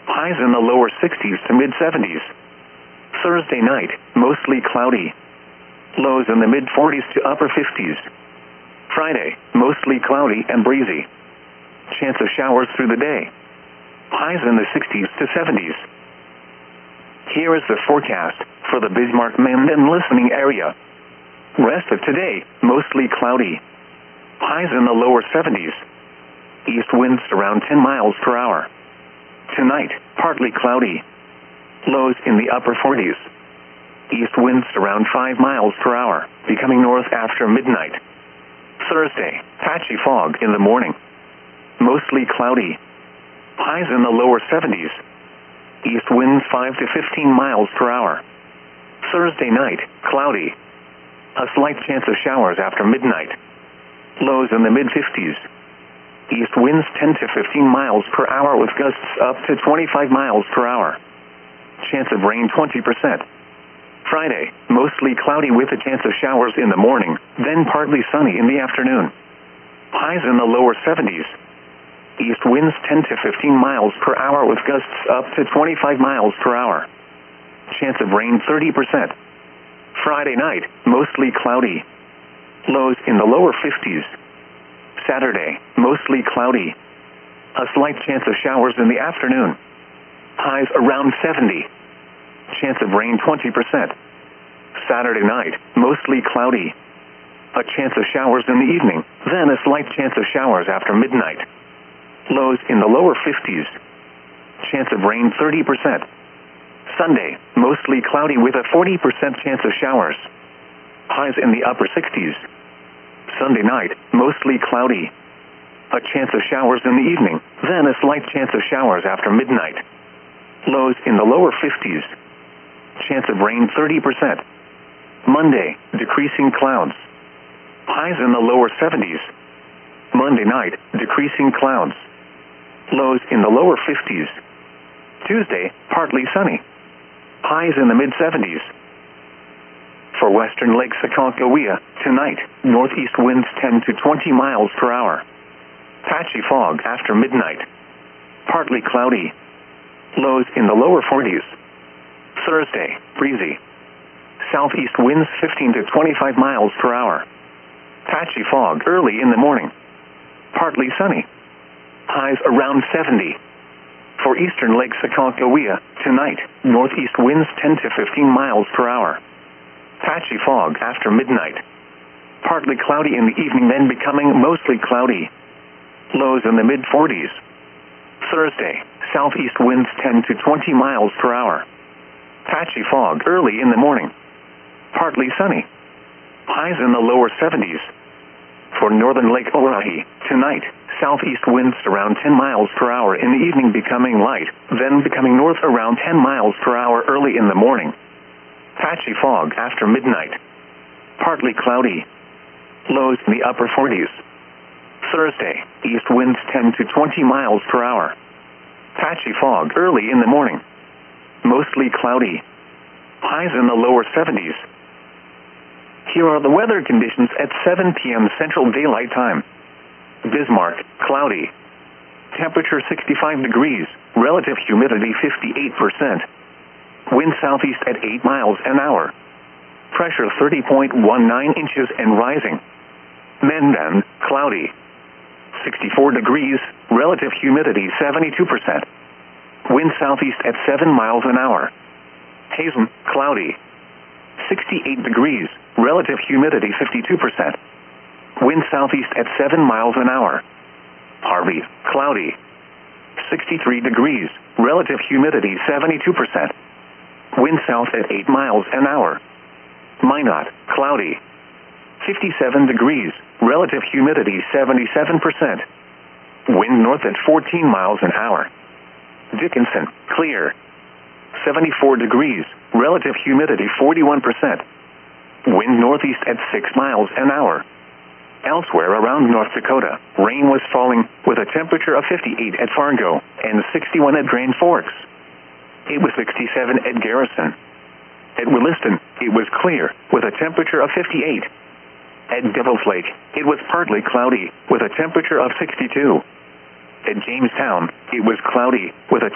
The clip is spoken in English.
Highs in the lower 60s to mid-70s. Thursday night, mostly cloudy. Lows in the mid-40s to upper 50s. Friday, mostly cloudy and breezy. Chance of showers through the day. Highs in the 60s to 70s. Here is the forecast for the Bismarck-Menden listening area. Rest of today, mostly cloudy. Highs in the lower 70s. East winds around 10 miles per hour. Tonight, partly cloudy. Lows in the upper 40s. East winds around 5 miles per hour, becoming north after midnight. Thursday, patchy fog in the morning. Mostly cloudy. Highs in the lower 70s. East winds 5 to 15 miles per hour. Thursday night, cloudy. A slight chance of showers after midnight. Lows in the mid-50s. East winds 10 to 15 miles per hour with gusts up to 25 miles per hour. Chance of rain 20%. Friday, mostly cloudy with a chance of showers in the morning, then partly sunny in the afternoon. Highs in the lower 70s. East winds 10 to 15 miles per hour with gusts up to 25 miles per hour. Chance of rain 30%. Friday night, mostly cloudy. Lows in the lower 50s. Saturday, mostly cloudy. A slight chance of showers in the afternoon. Highs around 70. Chance of rain 20%. Saturday night, mostly cloudy. A chance of showers in the evening, then a slight chance of showers after midnight. Lows in the lower 50s. Chance of rain 30%. Sunday, mostly cloudy with a 40% chance of showers. Highs in the upper 60s. Sunday night, mostly cloudy. A chance of showers in the evening, then a slight chance of showers after midnight. Lows in the lower 50s. Chance of rain 30%. Monday, decreasing clouds. Highs in the lower 70s. Monday night, decreasing clouds. Lows in the lower 50s. Tuesday, partly sunny. Highs in the mid-70s. For western Lake Aconcagua, tonight, northeast winds 10 to 20 miles per hour. Patchy fog after midnight. Partly cloudy. Lows in the lower 40s. Thursday, breezy. Southeast winds 15 to 25 miles per hour. Patchy fog early in the morning. Partly sunny. Highs around 70. For eastern Lake Aconcagua, tonight, northeast winds 10 to 15 miles per hour. Patchy fog after midnight. Partly cloudy in the evening, then becoming mostly cloudy. Lows in the mid-40s. Thursday, southeast winds 10 to 20 miles per hour. Patchy fog early in the morning. Partly sunny. Highs in the lower 70s. For northern Lake Oahe, tonight, southeast winds around 10 miles per hour in the evening, becoming light, then becoming north around 10 miles per hour early in the morning. Patchy fog after midnight. Partly cloudy. Lows in the upper 40s. Thursday, east winds 10 to 20 miles per hour. Patchy fog early in the morning. Mostly cloudy. Highs in the lower 70s. Here are the weather conditions at 7 p.m. Central Daylight Time. Bismarck, cloudy. Temperature 65 degrees, relative humidity 58%. Wind southeast at 8 miles an hour. Pressure 30.19 inches and rising. Menden, cloudy. 64 degrees, relative humidity 72%. Wind southeast at 7 miles an hour. Hazen, cloudy. 68 degrees, relative humidity 52%. Wind southeast at 7 miles an hour. Harvey, cloudy. 63 degrees, relative humidity 72%. Wind south at 8 miles an hour. Minot, cloudy. 57 degrees, relative humidity 77%. Wind north at 14 miles an hour. Dickinson, clear. 74 degrees, relative humidity 41%. Wind northeast at 6 miles an hour. Elsewhere around North Dakota, rain was falling with a temperature of 58 at Fargo and 61 at Grand Forks. It was 67 at Garrison. At Williston, it was clear with a temperature of 58. At Devil's Lake, it was partly cloudy with a temperature of 62. At Jamestown, it was cloudy with a